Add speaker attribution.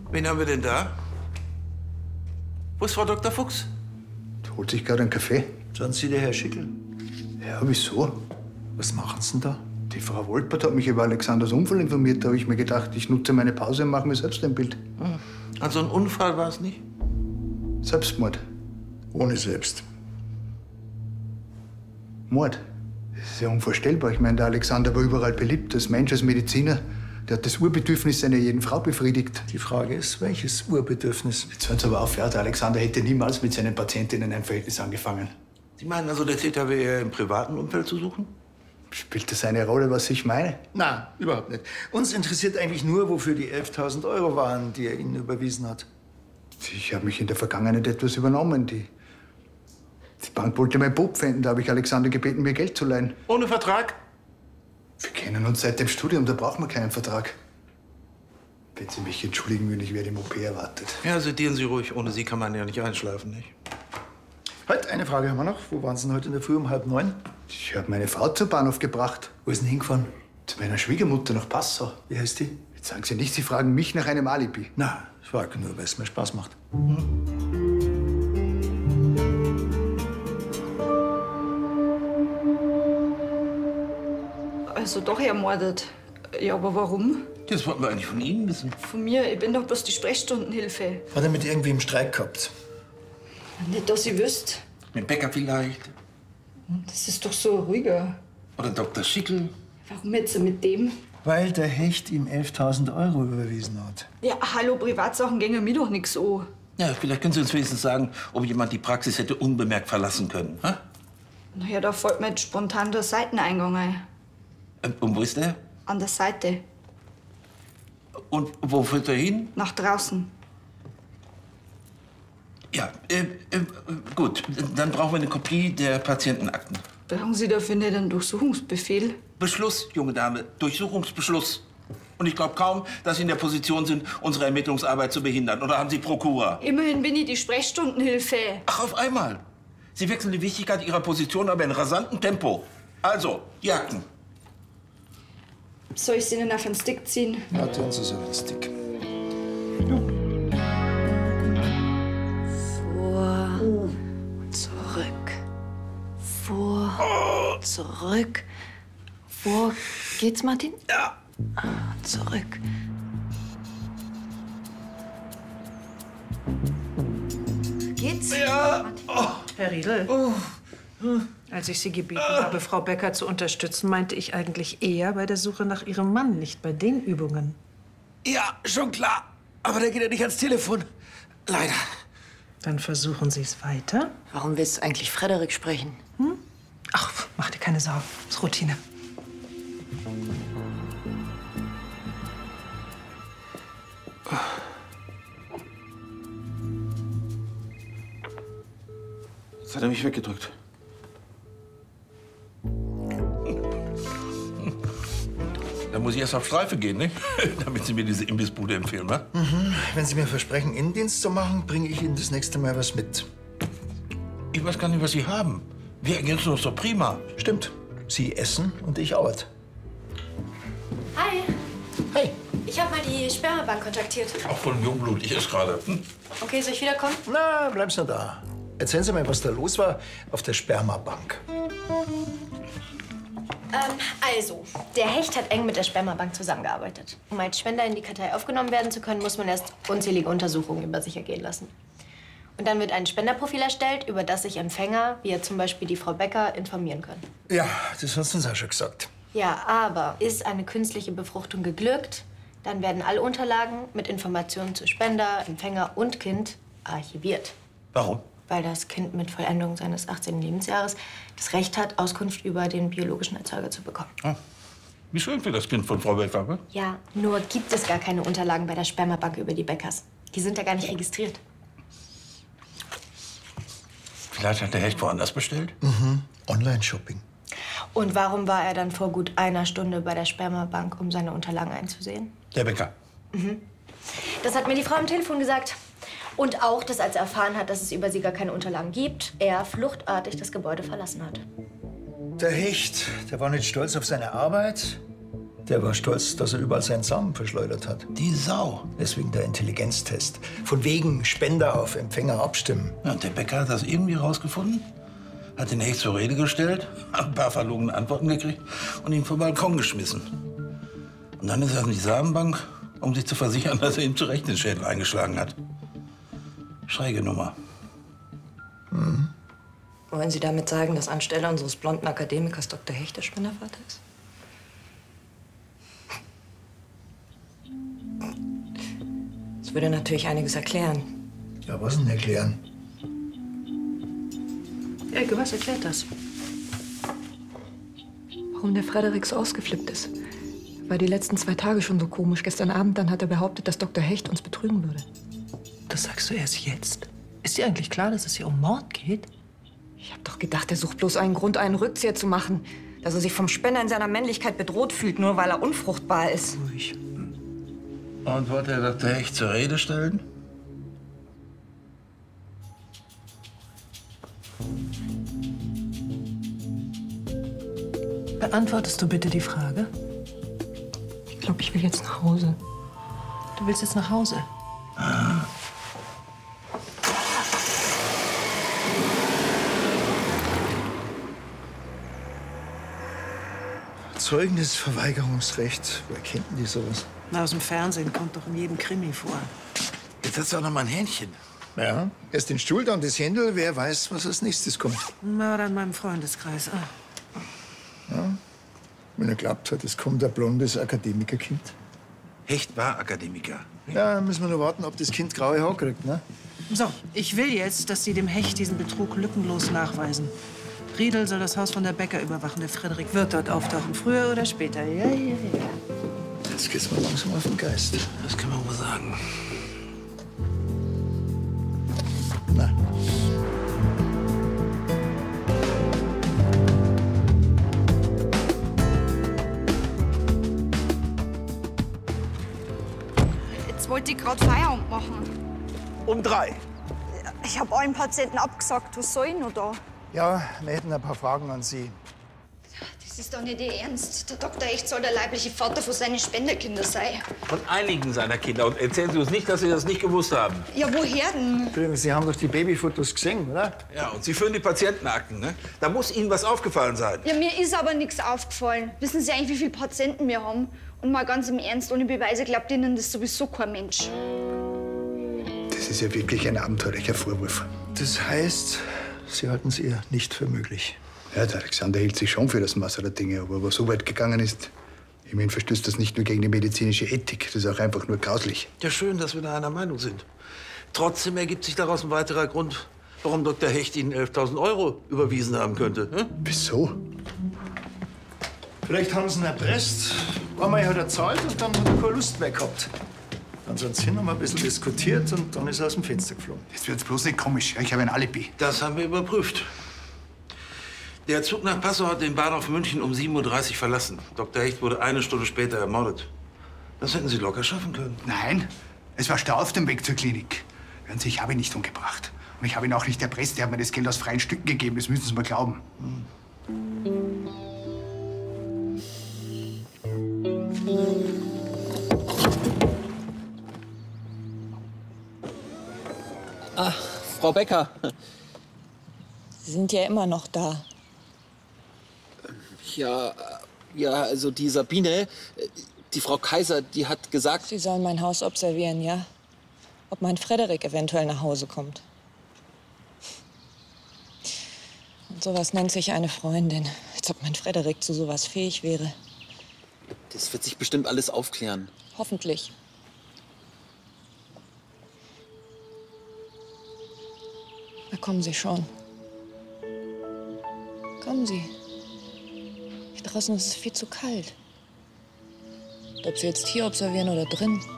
Speaker 1: Wen haben wir denn da? Wo ist Frau Dr. Fuchs?
Speaker 2: Die holt sich gerade einen Kaffee.
Speaker 3: Sind Sie der Herr Schickel?
Speaker 2: Ja, wieso?
Speaker 3: Was machen Sie denn da?
Speaker 2: Die Frau Wolpert hat mich über Alexanders Unfall informiert. Da habe ich mir gedacht, ich nutze meine Pause und mache mir selbst ein Bild.
Speaker 1: Also ein Unfall war es nicht?
Speaker 2: Selbstmord.
Speaker 3: Ohne selbst.
Speaker 2: Mord. Das ist ja unvorstellbar. Ich meine, der Alexander war überall beliebt, als Mensch, als Mediziner. Der hat das Urbedürfnis einer jeden Frau befriedigt.
Speaker 3: Die Frage ist, welches Urbedürfnis?
Speaker 2: Jetzt hört's aber auf, ja. Der Alexander hätte niemals mit seinen Patientinnen ein Verhältnis angefangen.
Speaker 1: Sie meinen also, der Täter wäre eher im privaten Umfeld zu suchen?
Speaker 2: Spielt das eine Rolle, was ich meine?
Speaker 3: Na, überhaupt nicht. Uns interessiert eigentlich nur, wofür die 11.000 Euro waren, die er Ihnen überwiesen hat.
Speaker 2: Ich habe mich in der Vergangenheit etwas übernommen. Die Bank wollte mein Bub pfänden. Da habe ich Alexander gebeten, mir Geld zu leihen.
Speaker 1: Ohne Vertrag?
Speaker 2: Wir kennen uns seit dem Studium, da braucht man keinen Vertrag. Wenn Sie mich entschuldigen würden, ich werde im OP erwartet.
Speaker 1: Ja, sedieren Sie ruhig. Ohne Sie kann man ja nicht einschlafen, nicht?
Speaker 3: Halt, eine Frage haben wir noch. Wo waren Sie denn heute in der Früh um 8:30?
Speaker 2: Ich habe meine Frau zum Bahnhof gebracht.
Speaker 3: Wo ist denn hingefahren?
Speaker 2: Zu meiner Schwiegermutter nach Passau.
Speaker 3: Wie heißt die?
Speaker 2: Jetzt sagen Sie nicht, Sie fragen mich nach einem Alibi.
Speaker 3: Na, ich frage nur, weil es mir Spaß macht.
Speaker 4: Also doch ermordet. Ja, aber warum?
Speaker 1: Das wollten wir eigentlich von Ihnen wissen.
Speaker 4: Von mir, ich bin doch bloß die Sprechstundenhilfe.
Speaker 3: Hat er mit irgendwem Streit gehabt?
Speaker 4: Nicht, dass ich wüsste.
Speaker 1: Mit Becker vielleicht?
Speaker 4: Das ist doch so ruhiger.
Speaker 1: Oder Dr. Schickel?
Speaker 4: Warum jetzt mit dem?
Speaker 3: Weil der Hecht ihm 11.000 Euro überwiesen hat.
Speaker 4: Ja, hallo, Privatsachen gängen mir doch nichts an.
Speaker 1: Ja, vielleicht können Sie uns wenigstens sagen, ob jemand die Praxis hätte unbemerkt verlassen können. Ha?
Speaker 4: Na ja, da fällt mir jetzt spontan der Seiteneingang ein.
Speaker 1: Und wo ist der?
Speaker 4: An der Seite.
Speaker 1: Und wo führt er hin?
Speaker 4: Nach draußen.
Speaker 1: Ja, gut. Dann brauchen wir eine Kopie der Patientenakten.
Speaker 4: Brauchen Sie dafür nicht einen Durchsuchungsbefehl?
Speaker 1: Beschluss, junge Dame. Durchsuchungsbeschluss. Und ich glaube kaum, dass Sie in der Position sind, unsere Ermittlungsarbeit zu behindern. Oder haben Sie Prokura?
Speaker 4: Immerhin bin ich die Sprechstundenhilfe.
Speaker 1: Ach, auf einmal. Sie wechseln die Wichtigkeit Ihrer Position aber in rasantem Tempo. Also, die Akten.
Speaker 4: Soll ich sie Ihnen auf den Stick ziehen?
Speaker 3: Ja, tun Sie so einen Stick.
Speaker 5: Vor, zurück. Vor, zurück. Vor. Geht's, Martin?
Speaker 1: Ja.
Speaker 5: Zurück. Geht's?
Speaker 1: Ja.
Speaker 6: Herr Riedel, als ich Sie gebeten habe, Frau Becker zu unterstützen, meinte ich eigentlich eher bei der Suche nach Ihrem Mann, nicht bei den Übungen.
Speaker 7: Ja, schon klar. Aber der geht ja nicht ans Telefon. Leider.
Speaker 6: Dann versuchen Sie es weiter.
Speaker 5: Warum willst du eigentlich Frederik sprechen?
Speaker 6: Ach, mach dir keine Sorgen. Das ist Routine.
Speaker 1: Jetzt hat er mich weggedrückt. Da muss ich erst auf Streife gehen, ne? Damit Sie mir diese Imbissbude empfehlen, ne?
Speaker 3: Wenn Sie mir versprechen, Innendienst zu machen, bringe ich Ihnen das nächste Mal was mit.
Speaker 1: Ich weiß gar nicht, was Sie haben. Wir ergänzen uns doch prima.
Speaker 3: Stimmt. Sie essen und ich out.
Speaker 8: Hi,
Speaker 3: Hey.
Speaker 8: ich habe mal die Spermabank kontaktiert.
Speaker 1: Auch von Jungblut, ich esse gerade.
Speaker 8: Okay, soll ich wiederkommen?
Speaker 3: Na, bleiben Sie da. Erzählen Sie mir, was da los war auf der Spermabank.
Speaker 8: Also, der Hecht hat eng mit der Spermabank zusammengearbeitet. Um als Spender in die Kartei aufgenommen werden zu können, muss man erst unzählige Untersuchungen über sich ergehen lassen. Und dann wird ein Spenderprofil erstellt, über das sich Empfänger, wie zum Beispiel die Frau Becker, informieren können.
Speaker 3: Ja, das hast du uns auch schon gesagt.
Speaker 8: Ja, aber ist eine künstliche Befruchtung geglückt, dann werden alle Unterlagen mit Informationen zu Spender, Empfänger und Kind archiviert.
Speaker 1: Warum?
Speaker 8: Weil das Kind mit Vollendung seines 18. Lebensjahres das Recht hat, Auskunft über den biologischen Erzeuger zu bekommen.
Speaker 1: Wie schön für das Kind von Frau Becker, ne?
Speaker 8: Ja, nur gibt es gar keine Unterlagen bei der Spermabank über die Beckers. Die sind ja gar nicht registriert.
Speaker 1: Vielleicht hat der Hecht woanders bestellt?
Speaker 3: Online-Shopping.
Speaker 8: Und warum war er dann vor gut einer Stunde bei der Spermabank, um seine Unterlagen einzusehen?
Speaker 1: Der Becker.
Speaker 8: Das hat mir die Frau am Telefon gesagt. Und auch, dass als er erfahren hat, dass es über sie gar keine Unterlagen gibt, er fluchtartig das Gebäude verlassen hat.
Speaker 3: Der Hecht, der war nicht stolz auf seine Arbeit. Der war stolz, dass er überall seinen Samen verschleudert hat.
Speaker 1: Die Sau.
Speaker 3: Deswegen der Intelligenztest. Von wegen Spender auf Empfänger abstimmen.
Speaker 1: Ja, und der Bäcker hat das irgendwie rausgefunden, hat den Hecht zur Rede gestellt, hat ein paar verlogene Antworten gekriegt und ihn vom Balkon geschmissen. Und dann ist er in die Samenbank, um sich zu versichern, dass er ihm zu Recht den Schädel eingeschlagen hat. Schräge Nummer.
Speaker 5: Mhm. Wollen Sie damit sagen, dass anstelle unseres blonden Akademikers Dr. Hecht der Spendervater ist? Das würde natürlich einiges erklären.
Speaker 3: Ja, was denn erklären?
Speaker 6: Elke, was erklärt das?
Speaker 5: Warum der Frederik so ausgeflippt ist. War die letzten 2 Tage schon so komisch. Gestern Abend dann hat er behauptet, dass Dr. Hecht uns betrügen würde.
Speaker 6: Das sagst du erst jetzt. Ist dir eigentlich klar, dass es hier um Mord geht?
Speaker 5: Ich hab doch gedacht, er sucht bloß einen Grund, einen Rückzieher zu machen. Dass er sich vom Spender in seiner Männlichkeit bedroht fühlt, nur weil er unfruchtbar ist.
Speaker 6: Ruhig.
Speaker 1: Und wollte er Dr. Hecht zur Rede stellen?
Speaker 6: Beantwortest du bitte die Frage?
Speaker 5: Ich glaube, ich will jetzt nach Hause.
Speaker 6: Du willst jetzt nach Hause?
Speaker 3: Zeugnisverweigerungsrecht. Wer kennt denn die sowas?
Speaker 6: Na, aus dem Fernsehen kommt doch in jedem Krimi vor.
Speaker 1: Jetzt hast du auch noch mal ein Hähnchen.
Speaker 3: Ja, erst den Stuhl, dann das Händel. Wer weiß, was als nächstes kommt.
Speaker 6: Na, dann meinem Freundeskreis.
Speaker 3: Wenn er glaubt hat, es kommt ein blondes Akademikerkind.
Speaker 1: Hecht war Akademiker.
Speaker 3: Ja, müssen wir nur warten, ob das Kind graue Haare kriegt, ne?
Speaker 6: So, ich will jetzt, dass Sie dem Hecht diesen Betrug lückenlos nachweisen. Riedel soll das Haus von der Bäcker überwachen. Der Frederik wird dort auftauchen, früher oder später. Ja.
Speaker 3: Jetzt geht's mir langsam auf den Geist.
Speaker 1: Das kann man wohl sagen.
Speaker 3: Na.
Speaker 4: Jetzt wollte ich gerade Feierabend machen.
Speaker 7: Um 3.
Speaker 4: Ich habe allen Patienten abgesagt. Was soll ich noch da?
Speaker 3: Ja, wir hätten ein paar Fragen an Sie.
Speaker 4: Das ist doch nicht Ihr Ernst. Der Dr. Hecht soll der leibliche Vater von seinen Spenderkindern sein.
Speaker 1: Von einigen seiner Kinder. Und erzählen Sie uns nicht, dass Sie das nicht gewusst haben.
Speaker 4: Ja, woher denn?
Speaker 3: Entschuldigung, Sie haben doch die Babyfotos gesehen, oder?
Speaker 1: Ja, und Sie führen die Patientenakten, ne? Da muss Ihnen was aufgefallen sein.
Speaker 4: Ja, mir ist aber nichts aufgefallen. Wissen Sie eigentlich, wie viele Patienten wir haben? Und mal ganz im Ernst, ohne Beweise glaubt Ihnen das sowieso kein Mensch.
Speaker 2: Das ist ja wirklich ein abenteuerlicher Vorwurf.
Speaker 3: Das heißt, Sie halten es ihr nicht für möglich.
Speaker 2: Ja, der Alexander hielt sich schon für das Maß aller Dinge, aber was so weit gegangen ist, immerhin verstößt das nicht nur gegen die medizinische Ethik, das ist auch einfach nur grauslich.
Speaker 1: Ja, schön, dass wir da einer Meinung sind. Trotzdem ergibt sich daraus ein weiterer Grund, warum Dr. Hecht Ihnen 11.000 € überwiesen haben könnte. Hm?
Speaker 2: Wieso?
Speaker 3: Vielleicht haben Sie ihn erpresst, einmal hat er zahlt und dann hat er keine Lust mehr gehabt. Ansonsten haben wir ein bisschen diskutiert und dann ist er aus dem Fenster geflogen.
Speaker 2: Jetzt wird's bloß nicht komisch. Ich habe ein Alibi.
Speaker 1: Das haben wir überprüft. Der Zug nach Passau hat den Bahnhof München um 7:30 Uhr verlassen. Dr. Hecht wurde 1 Stunde später ermordet. Das hätten Sie locker schaffen können.
Speaker 2: Nein, es war Stau auf dem Weg zur Klinik. Hören Sie, ich habe ihn nicht umgebracht. Und ich habe ihn auch nicht erpresst. Er hat mir das Geld aus freien Stücken gegeben. Das müssen Sie mir glauben.
Speaker 9: Ach, Frau Becker.
Speaker 5: Sie sind ja immer noch da.
Speaker 9: Ja, also die Sabine, die Frau Kaiser, die hat gesagt...
Speaker 5: Sie sollen mein Haus observieren, ja? Ob mein Frederik eventuell nach Hause kommt. Und sowas nennt sich eine Freundin. Als ob mein Frederik zu sowas fähig wäre.
Speaker 9: Das wird sich bestimmt alles aufklären.
Speaker 5: Hoffentlich. Na, kommen Sie schon. Kommen Sie. Hier draußen ist es viel zu kalt. Ob Sie jetzt hier observieren oder drin.